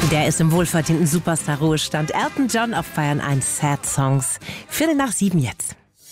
Der ist im wohlverdienten Superstar-Ruhestand. Elton John auf Bayern 1 Sad Songs. 7:15 jetzt.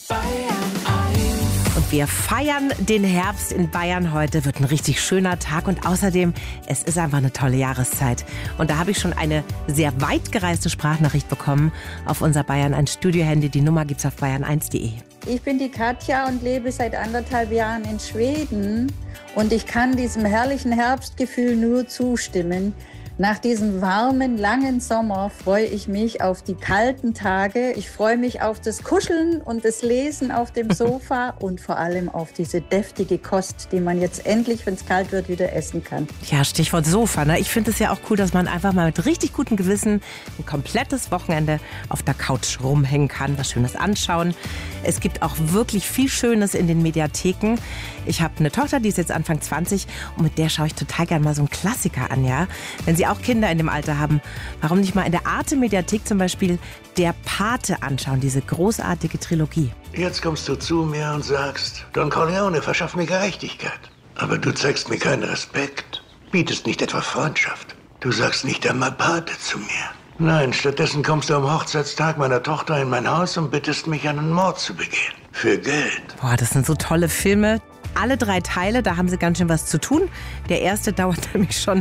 Und wir feiern den Herbst in Bayern heute. Wird ein richtig schöner Tag und außerdem, es ist einfach eine tolle Jahreszeit. Und da habe ich schon eine sehr weit gereiste Sprachnachricht bekommen auf unser Bayern 1 Studio-Handy. Die Nummer gibt's auf bayern1.de. Ich bin die Katja und lebe seit 1,5 Jahren in Schweden. Und ich kann diesem herrlichen Herbstgefühl nur zustimmen. Nach diesem warmen, langen Sommer freue ich mich auf die kalten Tage. Ich freue mich auf das Kuscheln und das Lesen auf dem Sofa und vor allem auf diese deftige Kost, die man jetzt endlich, wenn es kalt wird, wieder essen kann. Ja, Stichwort Sofa. Ne? Ich finde es ja auch cool, dass man einfach mal mit richtig gutem Gewissen ein komplettes Wochenende auf der Couch rumhängen kann, was Schönes anschauen. Es gibt auch wirklich viel Schönes in den Mediatheken. Ich habe eine Tochter, die ist jetzt Anfang 20 und mit der schaue ich total gerne mal so einen Klassiker an, ja. Wenn Sie auch Kinder in dem Alter haben, warum nicht mal in der Arte-Mediathek zum Beispiel Der Pate anschauen, diese großartige Trilogie. Jetzt kommst du zu mir und sagst, Don Corleone, verschaff mir Gerechtigkeit. Aber du zeigst mir keinen Respekt, bietest nicht etwa Freundschaft. Du sagst nicht einmal Pate zu mir. Nein, stattdessen kommst du am Hochzeitstag meiner Tochter in mein Haus und bittest mich, einen Mord zu begehen. Für Geld. Boah, das sind so tolle Filme. Alle 3 Teile, da haben sie ganz schön was zu tun. Der erste dauert nämlich schon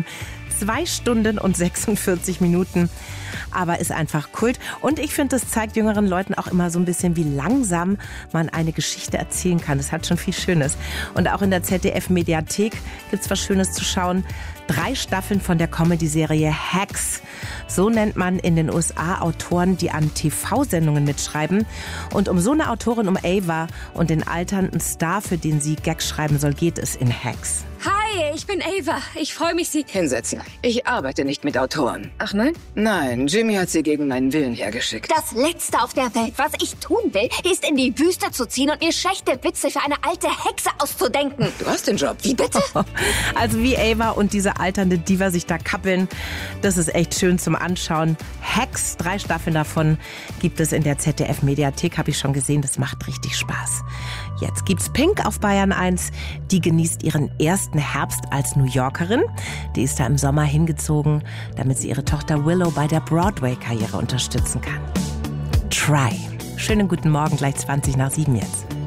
2 Stunden und 46 Minuten. Aber ist einfach Kult. Und ich finde, das zeigt jüngeren Leuten auch immer so ein bisschen, wie langsam man eine Geschichte erzählen kann. Das hat schon viel Schönes. Und auch in der ZDF-Mediathek gibt's was Schönes zu schauen. 3 Staffeln von der Comedy-Serie Hacks. So nennt man in den USA Autoren, die an TV-Sendungen mitschreiben. Und um so eine Autorin, um Ava und den alternden Star, für den sie Gags schreiben soll, geht es in Hacks. Hi, ich bin Ava. Ich freue mich, Sie... Hinsetzen. Ich arbeite nicht mit Autoren. Ach nein? Nein, Jimmy hat sie gegen meinen Willen hergeschickt. Das Letzte auf der Welt, was ich tun will, ist in die Wüste zu ziehen und mir schlechte Witze für eine alte Hexe auszudenken. Du hast den Job. Wie bitte? Also wie Ava und diese alternde Diva sich da kappeln, das ist echt schön zum Anschauen. Hacks, 3 Staffeln davon gibt es in der ZDF-Mediathek, habe ich schon gesehen, das macht richtig Spaß. Jetzt gibt's Pink auf Bayern 1. Die genießt ihren ersten Herbst als New Yorkerin. Die ist da im Sommer hingezogen, damit sie ihre Tochter Willow bei der Broadway-Karriere unterstützen kann. Try. Schönen guten Morgen, gleich 7:20 jetzt.